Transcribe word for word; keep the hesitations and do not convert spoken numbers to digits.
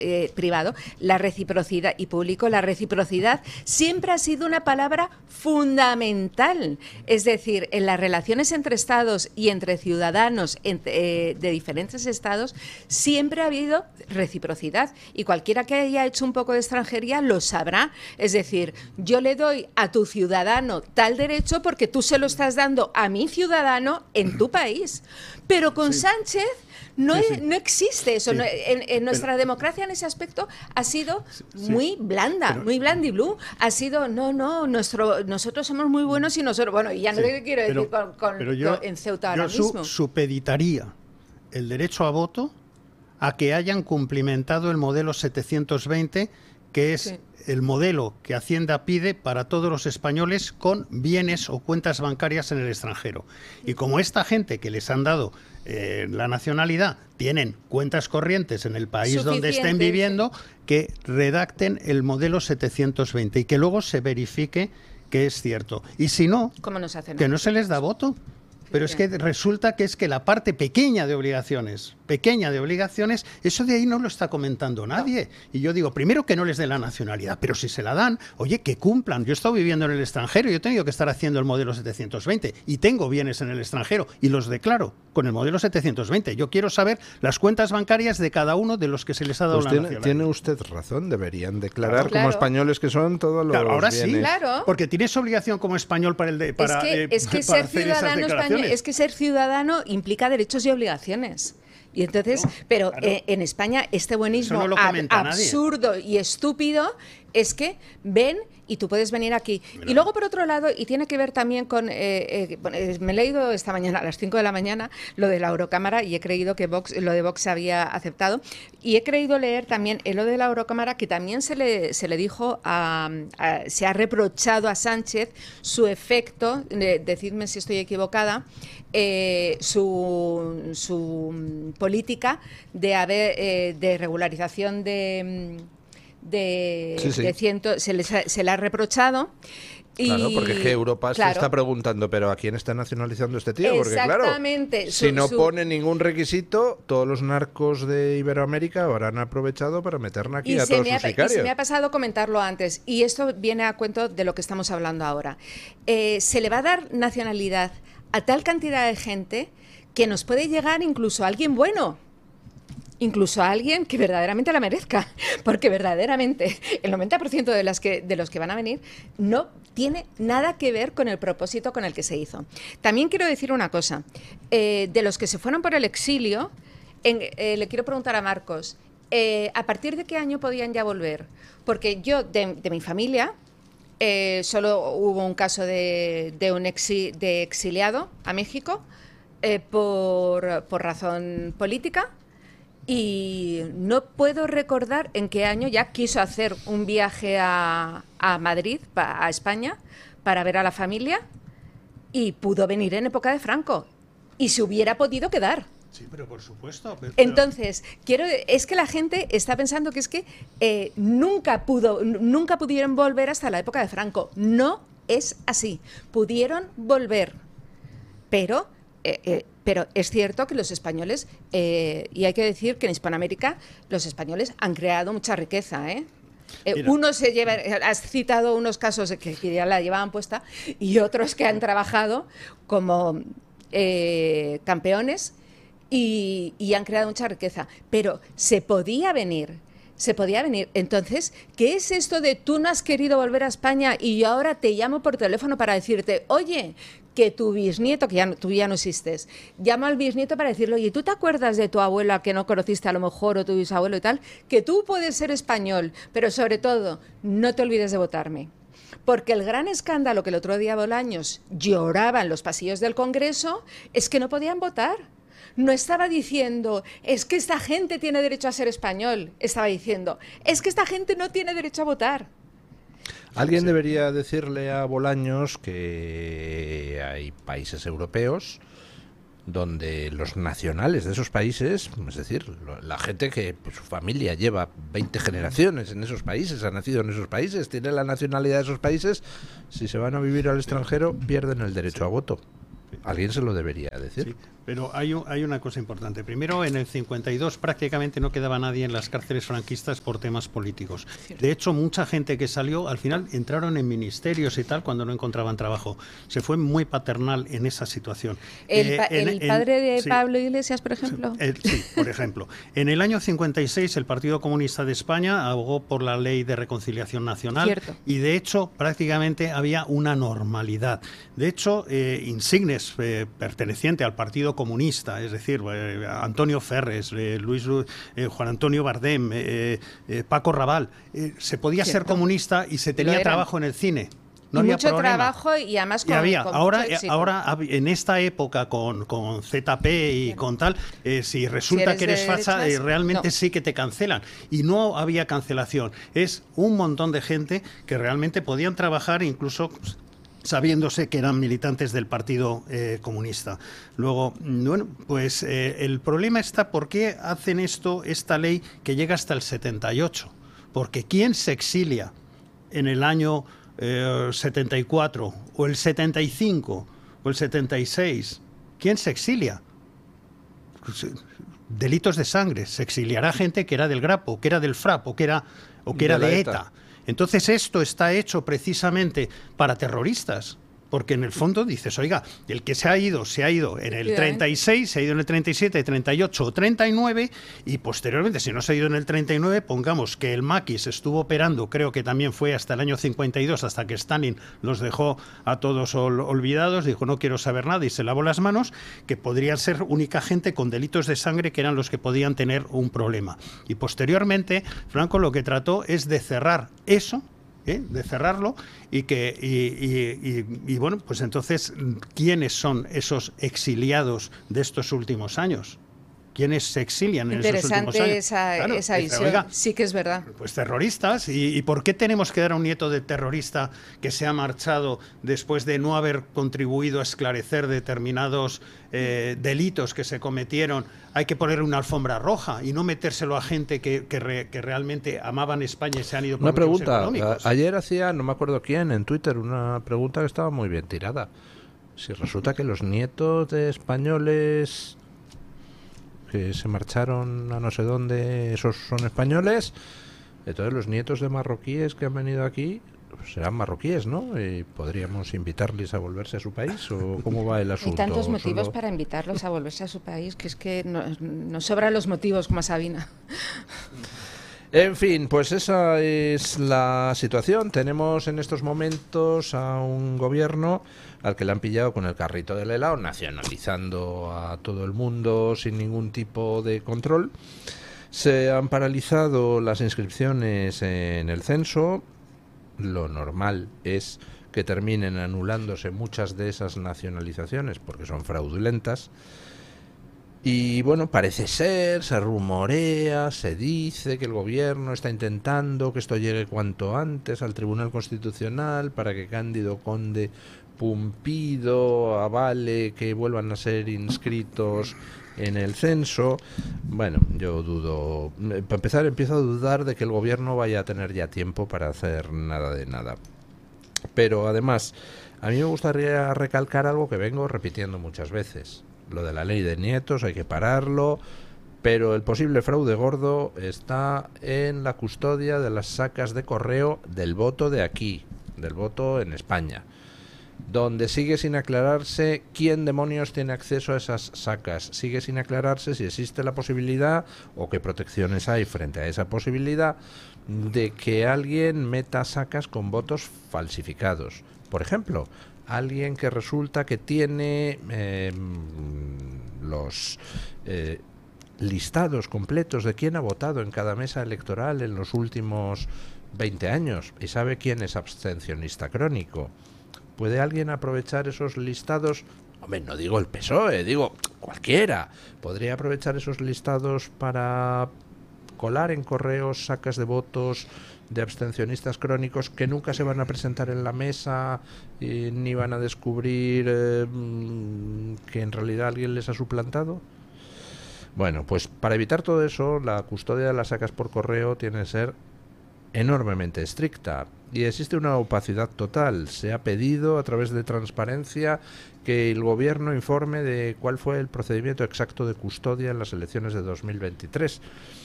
eh, privado, la reciprocidad y público, la reciprocidad siempre ha sido una palabra fundamental. Es decir, en las relaciones entre estados y entre ciudadanos entre, eh, de diferentes estados siempre ha habido reciprocidad, y cualquiera que haya hecho un poco de extranjería lo sabrá. Es decir, yo le doy a tu ciudadano tal derecho porque tú se lo estás dando a mi ciudadano en tu país. Pero con sí. Sánchez no, sí, sí. Es, no existe eso. Sí. No, en, en nuestra pero, democracia en ese aspecto ha sido sí. muy blanda, pero, muy blandiblue. Ha sido, no, no, nuestro, nosotros somos muy buenos y nosotros, bueno, y ya no sí. te quiero decir pero, con, con, yo, con, en Ceuta ahora yo mismo. Yo supeditaría el derecho a voto a que hayan cumplimentado el modelo setecientos veinte, que es sí. el modelo que Hacienda pide para todos los españoles con bienes o cuentas bancarias en el extranjero. Y como esta gente que les han dado eh, la nacionalidad tienen cuentas corrientes en el país donde estén viviendo, que redacten el modelo setecientos veinte y que luego se verifique que es cierto. Y si no, ¿cómo nos hacen? Que no se les da voto. Pero es que resulta que es que la parte pequeña de obligaciones, pequeña de obligaciones, eso de ahí no lo está comentando nadie. Y yo digo, primero que no les dé la nacionalidad, pero si se la dan, oye, que cumplan. Yo he estado viviendo en el extranjero, yo he tenido que estar haciendo el modelo setecientos veinte y tengo bienes en el extranjero y los declaro con el modelo setecientos veinte. Yo quiero saber las cuentas bancarias de cada uno de los que se les ha dado pues la tiene, nacionalidad. Tiene usted razón, deberían declarar claro. como españoles que son todos los claro, ahora bienes. sí, claro. Porque tienes obligación como español para el de, para, es que, eh, es que para ser ciudadano español, es que ser ciudadano implica derechos y obligaciones. Y entonces, no, pero claro. eh, en España este buenismo no ab absurdo y estúpido es que ven y tú puedes venir aquí. Mira. Y luego, por otro lado, y tiene que ver también con... Eh, eh, me he leído esta mañana, a las cinco de la mañana, lo de la Eurocámara y he creído que Vox, lo de Vox se había aceptado. Y he creído leer también en lo de la Eurocámara que también se le, se le dijo, a, a, se ha reprochado a Sánchez su efecto, de, decidme si estoy equivocada, eh, su, su política de, haber, eh, de regularización de... de, sí, sí. de ciento, se, les ha, se le ha reprochado. Y, claro, porque es que Europa claro. se está preguntando, ¿pero a quién está nacionalizando este tío? Porque claro, su, si no su... pone ningún requisito, todos los narcos de Iberoamérica habrán aprovechado para meter aquí y a todos sus sicarios. Y se me ha pasado comentarlo antes, y esto viene a cuento de lo que estamos hablando ahora. Eh, se le va a dar nacionalidad a tal cantidad de gente que nos puede llegar incluso a alguien bueno. Incluso a alguien que verdaderamente la merezca, porque verdaderamente el noventa por ciento de, las que, de los que van a venir no tiene nada que ver con el propósito con el que se hizo. También quiero decir una cosa, eh, de los que se fueron por el exilio, en, eh, le quiero preguntar a Marcos, eh, ¿a partir de qué año podían ya volver? Porque yo, de, de mi familia, eh, solo hubo un caso de, de un exi, de exiliado a México eh, por, por razón política. Y no puedo recordar en qué año ya quiso hacer un viaje a, a Madrid, a España, para ver a la familia, y pudo venir en época de Franco. Y se hubiera podido quedar. Sí, pero por supuesto. Pero, Entonces, quiero, es que la gente está pensando que es que eh, nunca pudo, nunca pudieron volver hasta la época de Franco. No es así. Pudieron volver, pero... Eh, eh, pero es cierto que los españoles, eh, y hay que decir que en Hispanoamérica los españoles han creado mucha riqueza, ¿eh? Eh, uno se lleva, has citado unos casos que, que ya la llevaban puesta y otros que han trabajado como eh, campeones y, y han creado mucha riqueza, pero se podía venir. Se podía venir. Entonces, ¿qué es esto de tú no has querido volver a España y yo ahora te llamo por teléfono para decirte, oye, que tu bisnieto, que ya no, tú ya no existes, llama al bisnieto para decirle, oye, ¿tú te acuerdas de tu abuela que no conociste a lo mejor o tu bisabuelo y tal? Que tú puedes ser español, pero sobre todo, no te olvides de votarme. Porque el gran escándalo que el otro día Bolaños lloraba en los pasillos del Congreso es que no podían votar. No estaba diciendo, es que esta gente tiene derecho a ser español. Estaba diciendo, es que esta gente no tiene derecho a votar. Alguien debería decirle a Bolaños que hay países europeos donde los nacionales de esos países, es decir, la gente que pues, su familia lleva veinte generaciones en esos países, ha nacido en esos países, tiene la nacionalidad de esos países, si se van a vivir al extranjero pierden el derecho a voto. Alguien se lo debería decir. Sí, pero hay, un, hay una cosa importante. Primero, en el cincuenta y dos prácticamente no quedaba nadie en las cárceles franquistas por temas políticos. De hecho, mucha gente que salió, al final entraron en ministerios y tal cuando no encontraban trabajo. Se fue muy paternal en esa situación. ¿El, pa eh, en, el padre en, de sí, Pablo Iglesias, por ejemplo? El, sí, por ejemplo. En el año cincuenta y seis, el Partido Comunista de España abogó por la Ley de Reconciliación Nacional. Cierto. Y, de hecho, prácticamente había una normalidad. De hecho, eh, insignes eh, perteneciente al Partido Comunista, es decir, eh, Antonio Ferres, eh, Luis, eh, Juan Antonio Bardem, eh, eh, Paco Raval, eh, se podía Cierto. ser comunista y se tenía trabajo en el cine. No y había mucho problema. trabajo y además con, y había. con ahora, mucho éxito. ahora, en esta época con, con Z P y Bien. con tal, eh, si resulta si que eres facha, eh, realmente no. sí que te cancelan. Y no había cancelación. Es un montón de gente que realmente podían trabajar incluso sabiéndose que eran militantes del Partido eh, Comunista. Luego, bueno, pues eh, el problema está por qué hacen esto, esta ley que llega hasta el setenta y ocho. Porque ¿quién se exilia en el año eh, setenta y cuatro o el setenta y cinco o el setenta y seis? ¿Quién se exilia? Pues, delitos de sangre. Se exiliará gente que era del Grapo, que era del Frap o que era, o que era de, de ETA. ETA. Entonces esto está hecho precisamente para terroristas, porque en el fondo dices, oiga, el que se ha ido, se ha ido en el treinta y seis, se ha ido en el treinta y siete, treinta y ocho o treinta y nueve, y posteriormente, si no se ha ido en el treinta y nueve, pongamos que el maquis estuvo operando, creo que también fue hasta el año cincuenta y dos, hasta que Stalin los dejó a todos ol olvidados, dijo no quiero saber nada y se lavó las manos, que podrían ser única gente con delitos de sangre que eran los que podían tener un problema. Y posteriormente, Franco lo que trató es de cerrar eso, ¿Eh? de cerrarlo y que y, y, y, y bueno, pues entonces ¿quiénes son esos exiliados de estos últimos años? ¿Quiénes se exilian en esos últimos años? Esa, claro, esa dice, visión, oiga, sí que es verdad. Pues terroristas. ¿Y, ¿Y por qué tenemos que dar a un nieto de terrorista que se ha marchado después de no haber contribuido a esclarecer determinados eh, delitos que se cometieron? Hay que poner una alfombra roja y no metérselo a gente que, que, re, que realmente amaban España y se han ido por Una pregunta. Económicos. Ayer hacía, no me acuerdo quién, en Twitter, una pregunta que estaba muy bien tirada. Si resulta que los nietos de españoles que se marcharon a no sé dónde, esos son españoles, entonces los nietos de marroquíes que han venido aquí pues serán marroquíes, ¿no? Y podríamos invitarles a volverse a su país, ¿o cómo va el asunto? Hay tantos motivos Solo... para invitarlos a volverse a su país que es que nos no sobran los motivos, como a Sabina. En fin, pues esa es la situación. Tenemos en estos momentos a un gobierno al que le han pillado con el carrito del helado, nacionalizando a todo el mundo sin ningún tipo de control. Se han paralizado las inscripciones en el censo. Lo normal es que terminen anulándose muchas de esas nacionalizaciones porque son fraudulentas. Y bueno, parece ser, se rumorea, se dice que el gobierno está intentando que esto llegue cuanto antes al Tribunal Constitucional para que Cándido Conde Pumpido avale que vuelvan a ser inscritos en el censo. Bueno, yo dudo, para empezar empiezo a dudar de que el gobierno vaya a tener ya tiempo para hacer nada de nada. Pero además, a mí me gustaría recalcar algo que vengo repitiendo muchas veces. Lo de la ley de nietos hay que pararlo, pero el posible fraude gordo está en la custodia de las sacas de correo del voto de aquí, del voto en España, donde sigue sin aclararse quién demonios tiene acceso a esas sacas, sigue sin aclararse si existe la posibilidad o qué protecciones hay frente a esa posibilidad de que alguien meta sacas con votos falsificados. Por ejemplo, alguien que resulta que tiene eh, los eh, listados completos de quién ha votado en cada mesa electoral en los últimos veinte años y sabe quién es abstencionista crónico. ¿Puede alguien aprovechar esos listados? Hombre, no digo el P S O E, digo cualquiera. ¿Podría aprovechar esos listados para colar en correos sacas de votos de abstencionistas crónicos que nunca se van a presentar en la mesa y ni van a descubrir eh, que en realidad alguien les ha suplantado? Bueno, pues para evitar todo eso, la custodia de las sacas por correo tiene que ser enormemente estricta. y existe una opacidad total. Se ha pedido a través de transparencia que el gobierno informe de cuál fue el procedimiento exacto de custodia en las elecciones de dos mil veintitrés.